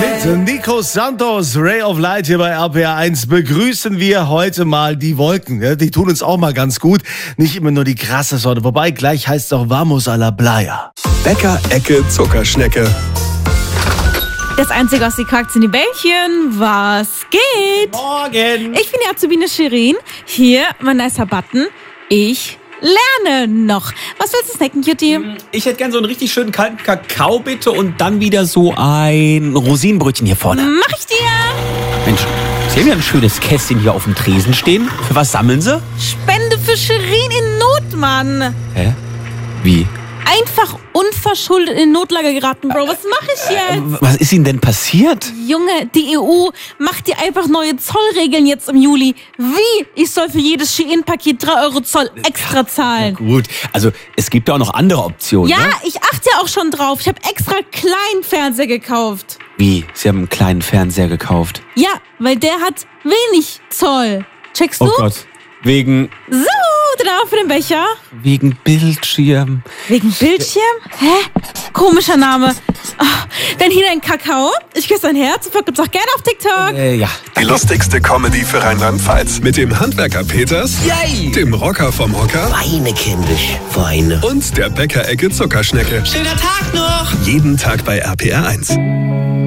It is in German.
Mit Nico Santos, Ray of Light hier bei RPR1 begrüßen wir heute mal die Wolken. Die tun uns auch mal ganz gut. Nicht immer nur die krasse Sonne. Wobei, gleich heißt es auch Vamos a la Playa. Bäcker-Ecke Zuckerschnecke. Das Einzige, was sie quackt, sind die Bällchen. Was geht? Morgen! Ich bin die Azubine Shirin. Hier, mein nicer Button. Ich lerne noch. Was willst du snacken, Cutie? Ich hätte gern so einen richtig schönen kalten Kakao, bitte. Und dann wieder so ein Rosinenbrötchen hier vorne. Mach ich dir. Mensch, Sie haben ja ein schönes Kästchen hier auf dem Tresen stehen. Für was sammeln Sie? Spende für Shirin in Not, Mann. Hä? Wie? Einfach unverschuldet in Notlage geraten, Bro. Was mache ich jetzt? Was ist Ihnen denn passiert? Junge, die EU macht dir einfach neue Zollregeln jetzt im Juli. Wie? Ich soll für jedes Shein-Paket 3 € Zoll extra zahlen. Gut, also es gibt ja auch noch andere Optionen. Ja, Ne? ich achte ja auch schon drauf. Ich habe extra Kleinfernseher gekauft. Wie? Sie haben einen kleinen Fernseher gekauft? Ja, weil der hat wenig Zoll. Checkst du? Oh Gott. Wegen So, da für den Becher. Bildschirm. Wegen Bildschirm? Hä? Komischer Name. Oh, dann hier dein Kakao. Ich küsse dein Herz. Folgt uns auch gerne auf TikTok. Ja. Die lustigste Comedy für Rheinland-Pfalz. Mit dem Handwerker Peters, Yay! dem Rocker vom Hocker Weine, kindisch, Weine. und der Bäcker-Ecke Zuckerschnecke. Schöner Tag noch! Jeden Tag bei RPR1.